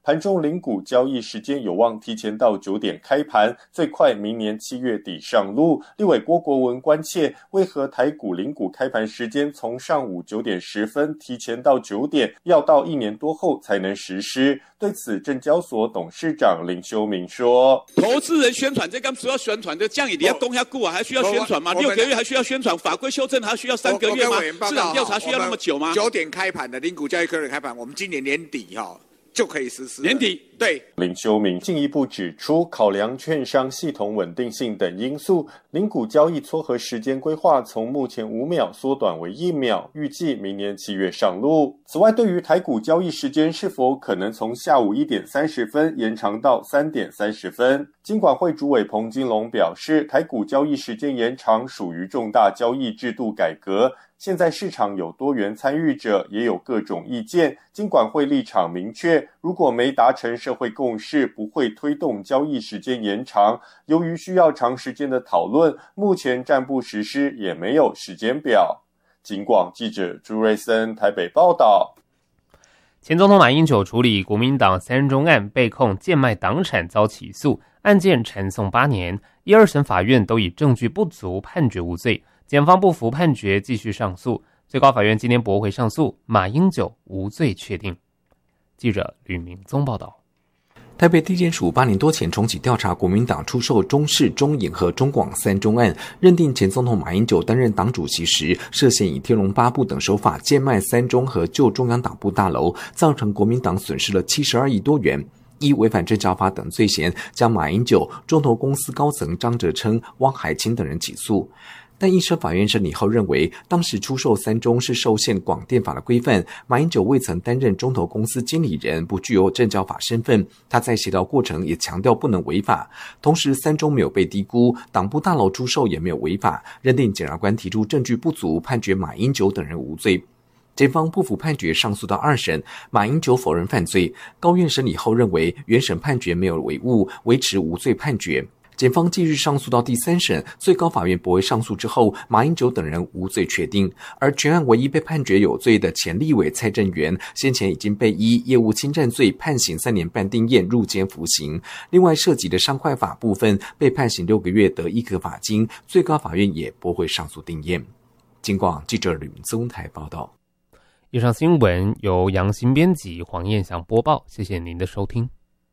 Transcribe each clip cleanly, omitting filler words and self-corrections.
盘中零股交易时间有望提前到9点开盘，最快明年7月底上路。立委郭国文关切，为何台股零股开盘时间从上午9点10分提前到9点，要到1年多后才能实施？对此，证交所董事长林修明说：“ 投资人宣传，这刚需要宣传的，这样也要供下顾啊，还需要宣传吗？6个月还需要宣传？法规修正还需要3个月吗？市场调查需要那么久吗 ？9点开盘的零股交易科的开盘，我们今年年底就可以实施。 年底对。” 林修明进一步指出，考量券商系统稳定性等因素，零股交易撮合时间规划从目前5秒缩短为1秒，预计明年7月上路。此外，对于台股交易时间是否可能从下午1点30分延长到3点30分，金管会主委彭金龙表示，台股交易时间延长属于重大交易制度改革。现在市场有多元参与者，也有各种意见。金管会立场明确，如果没达成社会共识，不会推动交易时间延长。由于需要长时间的讨论，目前暂不实施，也没有时间表。警广记者朱瑞森台北报道。 前总统马英九处理国民党3人中案，被控贱卖党产遭起诉，案件缠讼8年，1、2审法院都以证据不足判决无罪。检方不服判决，继续上诉。最高法院今天驳回上诉，马英九无罪确定。记者吕明宗报道。 台北地检署8年多前重启调查国民党出售中视、中影和中广3中案，认定前总统马英九担任党主席时，涉嫌以天龙八部等手法贱卖3中和旧中央党部大楼，造成国民党损失了72亿多元。依违反证交法等罪嫌，将马英九、中投公司高层张哲琛、汪海清等人起诉。但一审法院审理后认为，当时出售3中是受限广电法的规范，马英九未曾担任中投公司经理人，不具有证交法身份。他在协调过程也强调不能违法，同时3中没有被低估，党部大楼出售也没有违法，认定检察官提出证据不足，判决马英九等人无罪。检方不服判决，上诉到2审，马英九否认犯罪。高院审理后认为，原审判决没有违误，维持无罪判决。检方继续上诉到第3审，最高法院驳回上诉之后，马英九等人无罪确定。而全案唯一被判决有罪的前立委蔡正元，先前已经被依业务侵占罪判刑3年半定谳入监服刑。另外涉及的商会法部分被判刑6个月得1颗罚金，最高法院也驳回上诉定谳。警广记者吕明宗台报道。 以上新闻由杨新编辑，黄燕祥播报，谢谢您的收听。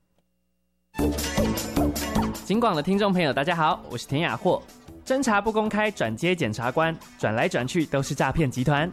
警广的听众朋友大家好，我是田雅霍。侦查不公开转接检察官，转来转去都是诈骗集团。